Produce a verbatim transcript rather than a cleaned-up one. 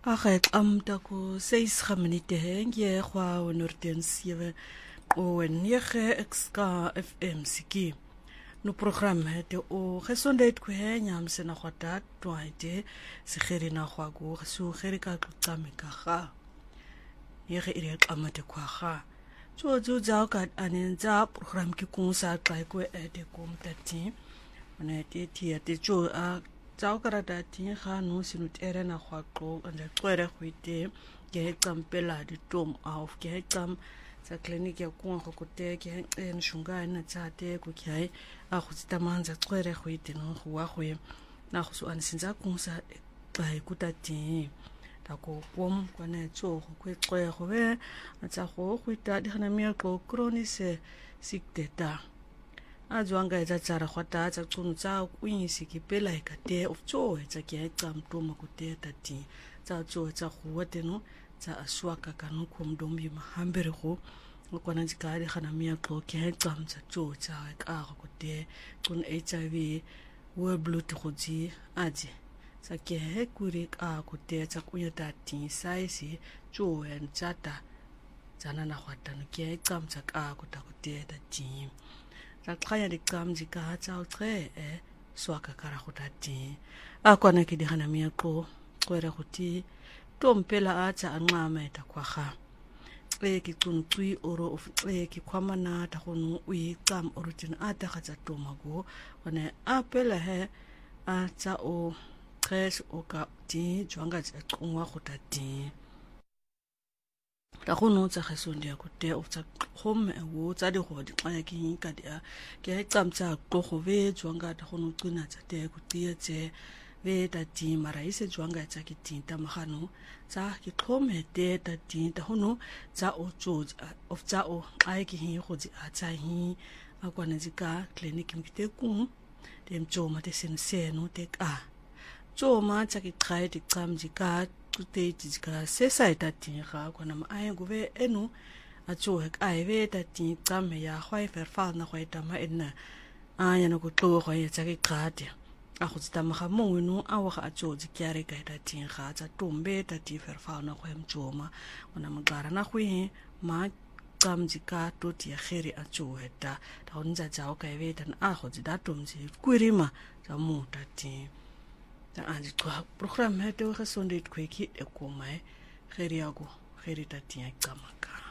Agak am tako seis geminute henge kwa onorden sewe o nege xka F M siki. No program hete o gesondheid ko he nyamse na kwata twaite se gere na kwa go so gere ka tsameka ga. Yege ire klamate kwa ga. So zo za ka anenza program ki kunsa tla ko ete kom tati. Ana te ti ate jo a Tsao karata ting ga no sinut ere na khwaqo anda xwere khwite ke xampela di tom auf ke xam sa clinic ya ku ngo kote ke en shunga na tsate ku kai a khu tsitamanza xwere khwite no khwa khwe na khu so ansinza ku sa ba ikutati ta ko pom kwana tso ku xwe khwe tsa go khwita di hana mi ko chronic sikteta a zwanga etsa tsara khwata tsa tsunu tsa kwinsi ki pela ikate of tso etsa ke tsam toma ku te tati tsa tso etsa khuwate no tsa aswaka kanu khom dombi mahambere go ngwana tsikari khana mia tlo ke tsam tsa tso tsa ka go te tsun H I V wo blood khotsi aje sa ke he kuri ka ku te tsa kunya tati saisi tso en tsata tsana na khwata no ke tsam tsa ka ku ta ku te tati sa kaya di kam jika tsao tre e swaka kara khutati akwana ki di hana mia ko kwera khuti tompela acha anqama eta kwa kha e ki tuntui oro of e ki kwamana ta khonu ui kam origin ata khatsa tomago wana apela he acha o tres o ka ti jwanga tsa qungwa khutati ta khono tsa khasondia ko te of tsa home wo tsa di go di xa ke ka dia ke tsamtsa go go ve jwanga ta khono tsuna tsa te ku tietse ve ta ti mara ise jwanga tsa ki tinta magano tsa ki khome te ta tinta hono tsa o tso of tsa o xa ke hi go di a tsa hi a kwana zika clinic mkite ku dem tsoma te senseno te ka tsoma tsa ki xa di tsamjika te jika sesa itatinga kwana maaye guve enu acho hek aive tati tsame ya khwai ferfa na khwai tama enna aya no kutlo khwai tsaki qati a khu tsama ga mongwe no a wa ga acho dikyare ka itatinga tsa tombe tati ferfa na khwai mjoma kwana magara na khwi ma tsamjika to ti khiri acho heta ta unza tsao ka ive tan a khu da tomji kwirima tsa mu tati ta anji kwa program hete wa gesondheid kweki e komai geriago gerita tia kamaka